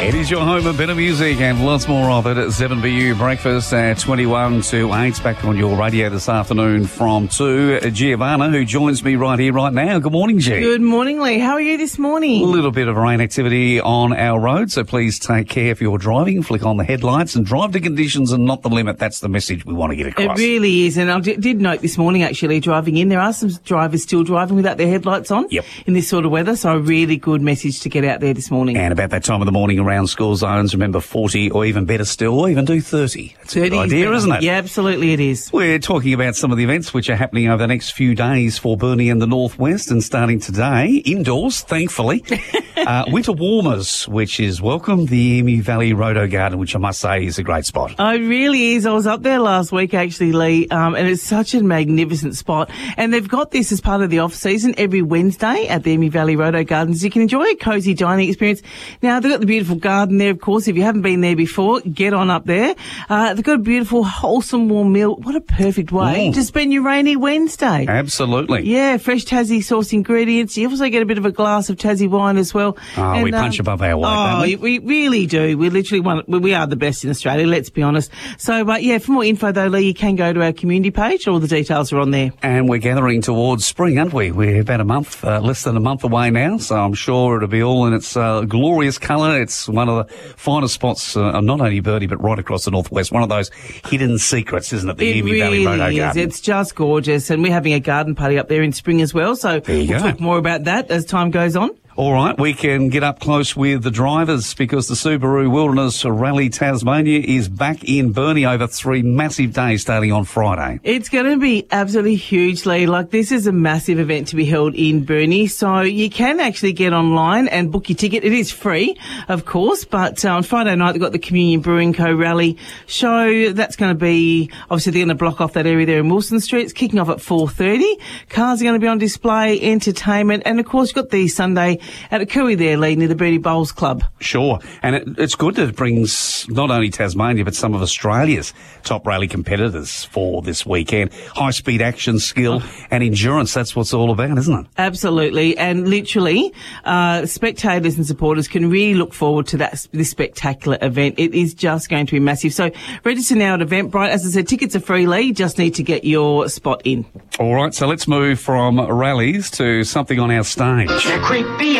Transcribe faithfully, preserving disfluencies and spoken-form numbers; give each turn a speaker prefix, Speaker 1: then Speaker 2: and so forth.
Speaker 1: It is your home of better music and lots more of it at seven B U Breakfast at twenty-one to eight. Back on your radio this afternoon from two. Giovanna, who joins me right here, right now. Good morning, G.
Speaker 2: Good morning, Lee. How are you this morning?
Speaker 1: A little bit of rain activity on our road, so please take care if you're driving. Flick on the headlights and drive to conditions and not the limit. That's the message we want to get across.
Speaker 2: It really is. And I d- did note this morning, actually, driving in, there are some drivers still driving without their headlights on
Speaker 1: yep.
Speaker 2: in this sort of weather. So a really good message to get out there this morning.
Speaker 1: And about that time of the morning around school zones, remember forty or even better still, even do thirty. That's a good idea, isn't it?
Speaker 2: Yeah, absolutely it is.
Speaker 1: We're talking about some of the events which are happening over the next few days for Burnie and the Northwest, and starting today, indoors, thankfully. uh, winter warmers, which is welcome, the Emu Valley Roto Garden, which I must say is a great spot.
Speaker 2: Oh, it really is. I was up there last week, actually, Lee, um, and it's such a magnificent spot. And they've got this as part of the off-season every Wednesday at the Emu Valley Roto Gardens. You can enjoy a cosy dining experience. Now, they've got the beautiful garden there, of course. If you haven't been there before, get on up there. Uh, they've got a beautiful, wholesome, warm meal. What a perfect way
Speaker 1: mm.
Speaker 2: to spend your rainy Wednesday.
Speaker 1: Absolutely.
Speaker 2: Yeah, fresh Tassie source ingredients. You also get a bit of a glass of Tassie wine as well.
Speaker 1: Oh, and, we punch um, above our weight,
Speaker 2: oh,
Speaker 1: don't we?
Speaker 2: we really do. We literally want, we are the best in Australia, let's be honest. So, uh, yeah, for more info though, Lee, you can go to our community page. All the details are on there.
Speaker 1: And we're gathering towards spring, aren't we? We're about a month, uh, less than a month away now, so I'm sure it'll be all in its uh, glorious colour. It's one of the finest spots, uh, not only Burnie, but right across the Northwest. One of those hidden secrets, isn't it? The
Speaker 2: It
Speaker 1: Emu
Speaker 2: really
Speaker 1: Valley Roto
Speaker 2: is.
Speaker 1: Garden.
Speaker 2: It's just gorgeous. And we're having a garden party up there in spring as well. So we'll
Speaker 1: go.
Speaker 2: talk more about that as time goes on.
Speaker 1: All right, we can get up close with the drivers because the Subaru Wilderness Rally Tasmania is back in Burnie over three massive days starting on Friday.
Speaker 2: It's going to be absolutely huge, Lee. Like, this is a massive event to be held in Burnie. So you can actually get online and book your ticket. It is free, of course, but uh, on Friday night they've got the Communion Brewing Co. Rally show. That's going to be, obviously they're going to block off that area there in Wilson Street. It's kicking off at four thirty. Cars are going to be on display, entertainment, and of course you've got the Sunday at a Cooey there, Lee, near the Burnie Bowls Club.
Speaker 1: Sure. And it, it's good that it brings not only Tasmania, but some of Australia's top rally competitors for this weekend. High-speed action, skill and endurance, that's what it's all about, isn't it?
Speaker 2: Absolutely. And literally, uh, spectators and supporters can really look forward to that this spectacular event. It is just going to be massive. So register now at Eventbrite. As I said, tickets are free, Lee. You just need to get your spot in.
Speaker 1: All right, so let's move from rallies to something on our stage.